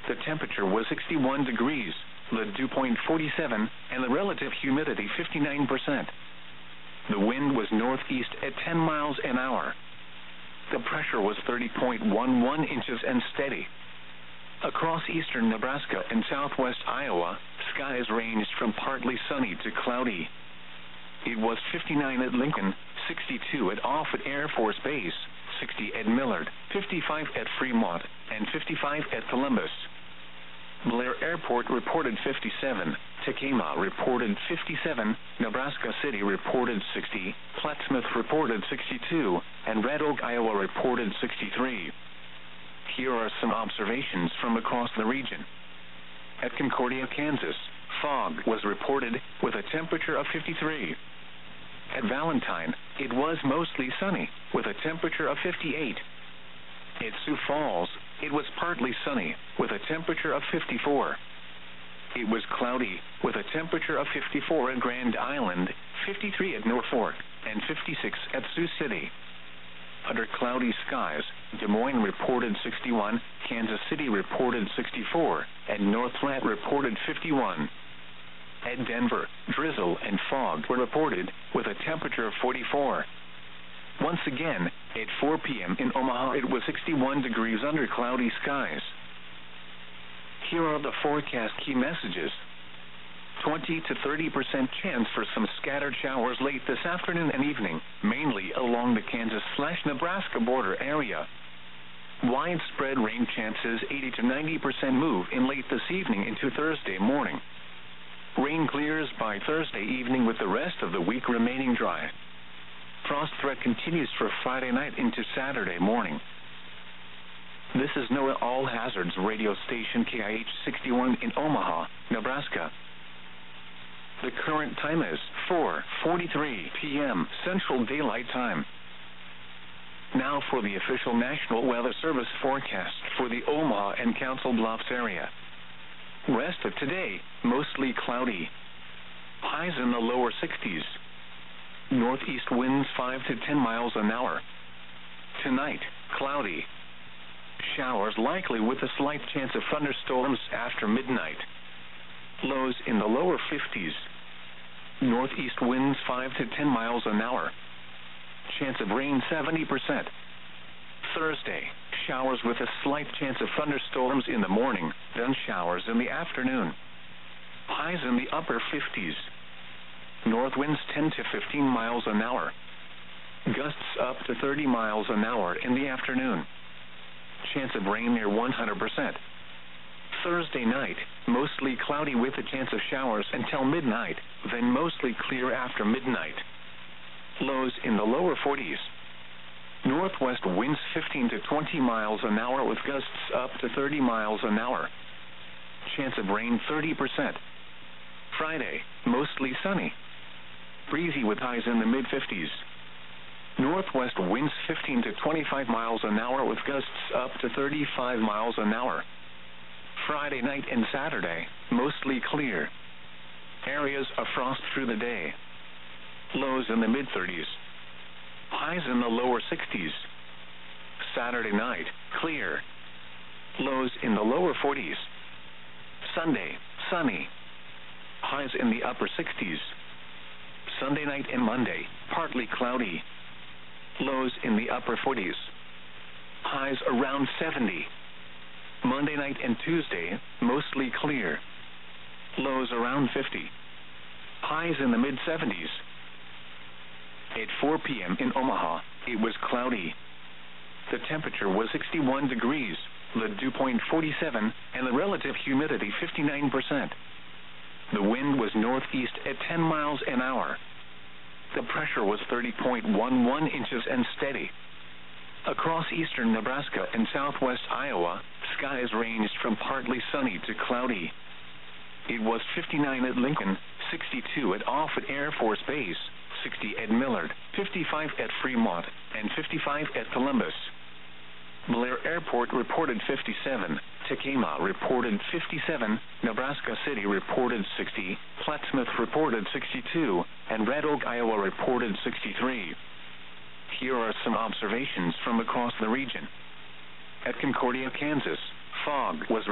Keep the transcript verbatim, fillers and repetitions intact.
The temperature was sixty-one degrees, the dew point forty-seven, and the relative humidity fifty-nine percent. The wind was northeast at ten miles an hour. The pressure was thirty point one one inches and steady. Across eastern Nebraska and southwest Iowa, skies ranged from partly sunny to cloudy. It was fifty-nine at Lincoln, sixty-two at Offutt Air Force Base, sixty at Millard, fifty-five at Fremont, and fifty-five at Columbus. Blair Airport reported fifty-seven, Tekamah reported fifty-seven, Nebraska City reported sixty, Plattsmouth reported sixty-two, and Red Oak, Iowa reported sixty-three. Here are some observations from across the region. At Concordia, Kansas, fog was reported with a temperature of fifty-three. At Valentine, it was mostly sunny with a temperature of fifty-eight. At Sioux Falls, it was partly sunny with a temperature of fifty-four. It was cloudy with a temperature of fifty-four at Grand Island, fifty-three at Norfolk, and fifty-six at Sioux City. Under cloudy skies, Des Moines reported sixty-one, Kansas City reported sixty-four, and North Platte reported fifty-one. At Denver, drizzle and fog were reported with a temperature of forty-four. Once again, at four p m in Omaha, it was sixty-one degrees under cloudy skies. Here are the forecast key messages. twenty to thirty percent chance for some scattered showers late this afternoon and evening, mainly along the Kansas-Nebraska border area. Widespread rain chances eighty to ninety percent move in late this evening into Thursday morning. Rain clears by Thursday evening with the rest of the week remaining dry. Frost threat continues for Friday night into Saturday morning. This is NOAA All Hazards radio station K I H sixty-one in Omaha, Nebraska. The current time is four forty-three p m Central Daylight Time. Now for the official National Weather Service forecast for the Omaha and Council Bluffs area. Rest of today, mostly cloudy. Highs in the lower sixties. Northeast winds five to ten miles an hour. Tonight, cloudy. Showers likely with a slight chance of thunderstorms after midnight. Lows in the lower fifties. Northeast winds five to ten miles an hour. Chance of rain seventy percent. Thursday, showers with a slight chance of thunderstorms in the morning, then showers in the afternoon. Highs in the upper fifties. North winds ten to fifteen miles an hour. Gusts up to thirty miles an hour in the afternoon. Chance of rain near one hundred percent. Thursday night, mostly cloudy with a chance of showers until midnight, then mostly clear after midnight. Lows in the lower forties. Northwest winds fifteen to twenty miles an hour with gusts up to thirty miles an hour. Chance of rain thirty percent. Friday, mostly sunny. Breezy with highs in the mid fifties. Northwest winds fifteen to twenty-five miles an hour with gusts up to thirty-five miles an hour. Friday night and Saturday, mostly clear. Areas of frost through the day. Lows in the mid thirties. Highs in the lower sixties. Saturday night, clear. Lows in the lower forties. Sunday, sunny. Highs in the upper sixties. Sunday night and Monday, partly cloudy. Lows in the upper forties. Highs around seventy. Monday night and Tuesday, mostly clear. Lows around fifty. Highs in the mid seventies. At four p m in Omaha, it was cloudy. The temperature was sixty-one degrees, the dew point forty-seven, and the relative humidity fifty-nine percent. The wind was northeast at ten miles an hour. The pressure was thirty point one one inches and steady. Across eastern Nebraska and southwest Iowa, skies ranged from partly sunny to cloudy. It was fifty-nine at Lincoln, sixty-two at Offutt Air Force Base, sixty at Millard, fifty-five at Fremont, and fifty-five at Columbus. Blair Airport reported fifty-seven, Tekamah reported fifty-seven, Nebraska City reported sixty, Plattsmouth reported sixty-two, and Red Oak, Iowa reported sixty-three. Here are some observations from across the region. At Concordia, Kansas, fog was